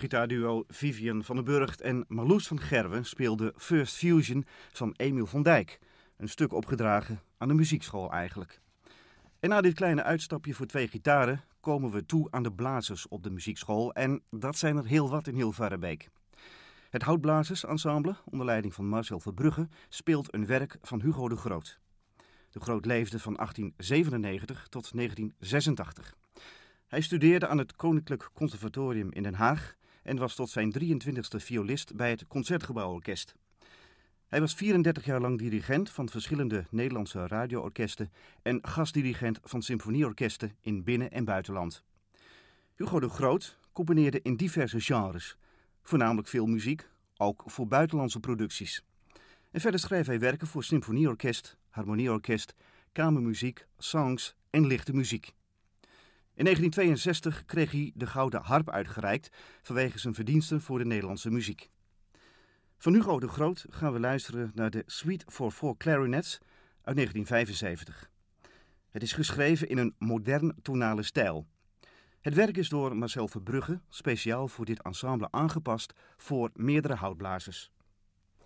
Gitaarduo Vivian van den Burgt en Marloes van Gerwen speelden First Fusion van Emiel van Dijk. Een stuk opgedragen aan de muziekschool eigenlijk. En na dit kleine uitstapje voor 2 gitaren komen we toe aan de blazers op de muziekschool. En dat zijn er heel wat in Hilvarenbeek. Het Houtblazersensemble, onder leiding van Marcel Verbrugge, speelt een werk van Hugo de Groot. De Groot leefde van 1897 tot 1986. Hij studeerde aan het Koninklijk Conservatorium in Den Haag en was tot zijn 23e violist bij het Concertgebouworkest. Hij was 34 jaar lang dirigent van verschillende Nederlandse radioorkesten en gastdirigent van symfonieorkesten in binnen- en buitenland. Hugo de Groot componeerde in diverse genres, voornamelijk filmmuziek, ook voor buitenlandse producties. En verder schreef hij werken voor symfonieorkest, harmonieorkest, kamermuziek, songs en lichte muziek. In 1962 kreeg hij de Gouden Harp uitgereikt vanwege zijn verdiensten voor de Nederlandse muziek. Van Hugo de Groot gaan we luisteren naar de Suite for 4 Clarinets uit 1975. Het is geschreven in een modern tonale stijl. Het werk is door Marcel Verbrugge speciaal voor dit ensemble aangepast voor meerdere houtblazers.